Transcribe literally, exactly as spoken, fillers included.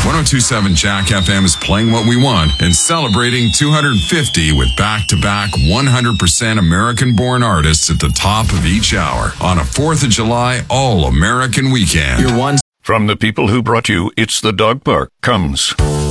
ten twenty-seven Jack F M is playing what we want and celebrating two hundred fifty with back-to-back one hundred percent American-born artists at the top of each hour on a fourth of July all-American weekend. Your one From the people who brought you It's the Dog Park comes